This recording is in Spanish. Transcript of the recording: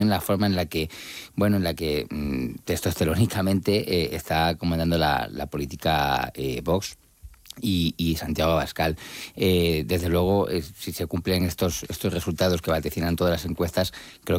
en la forma en la que, testosterónicamente está comandando la política Vox y Santiago Abascal. Desde luego, si se cumplen estos resultados que vaticinan todas las encuestas, creo